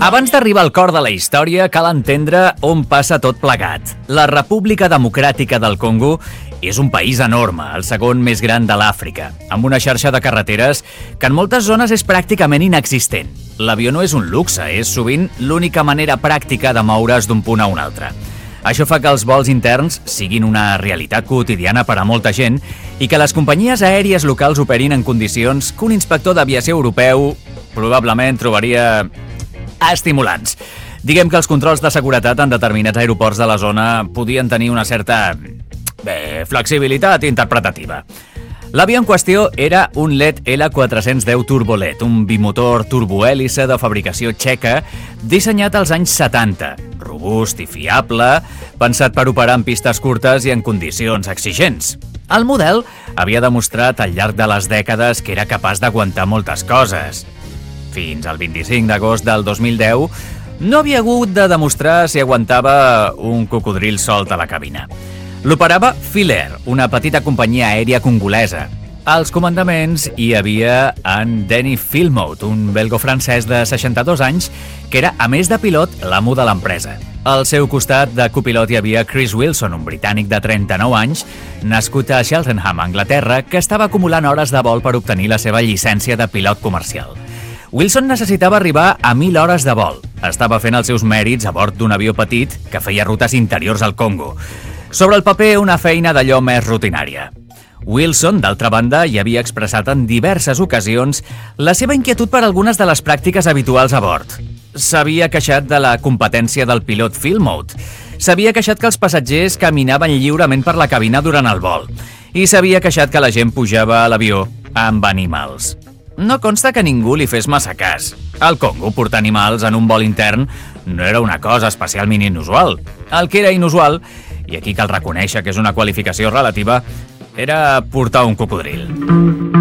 Abans d'arribar al cor de la història, cal entendre on passa tot plegat. La República Democràtica del Congo és un país enorme, el segon més gran de l'Àfrica, amb una xarxa de carreteres que en moltes zones és pràcticament inexistent. L'avió no és un luxe, és sovint l'única manera pràctica de moure's d'un punt a un altre. Això fa que els vols interns siguin una realitat quotidiana per a molta gent i que les companyies aèries locals operin en condicions que un inspector d'aviació europeu probablement trobaria estimulants. Diguem que els controls de seguretat en determinats aeroports de la zona podien tenir una certa flexibilitat interpretativa. L'avió en qüestió era un LED L410 Turbolet, un bimotor turbohèlice de fabricació txeca dissenyat als anys 70, robust i fiable, pensat per operar en pistes curtes i en condicions exigents. El model havia demostrat al llarg de les dècades que era capaç d'aguantar moltes coses. Fins al 25 d'agost del 2010 no havia hagut de demostrar si aguantava un cocodril solt a la cabina. L'operava Philair, una petita companyia aèria congolesa. Als comandaments hi havia en Denny Filmout, un belgo-francès de 62 anys, que era, a més de pilot, l'amo de l'empresa. Al seu costat de copilot hi havia Chris Wilson, un britànic de 39 anys, nascut a Cheltenham, Anglaterra, que estava acumulant hores de vol per obtenir la seva llicència de pilot comercial. Wilson necessitava arribar a 1.000 hores de vol. Estava fent els seus mèrits a bord d'un avió petit que feia rutes interiors al Congo. Sobre el paper, una feina d'allò més rutinària. Wilson, d'altra banda, hi havia expressat en diverses ocasions la seva inquietud per algunes de les pràctiques habituals a bord. S'havia queixat de la competència del pilot Filmout. S'havia queixat que els passatgers caminaven lliurement per la cabina durant el vol. I s'havia queixat que la gent pujava a l'avió amb animals. No consta que ningú li fes massa cas. Al Congo, portar animals en un vol intern no era una cosa especialment inusual. El que era inusual, i aquí cal reconèixer que és una qualificació relativa, era portar un cocodril.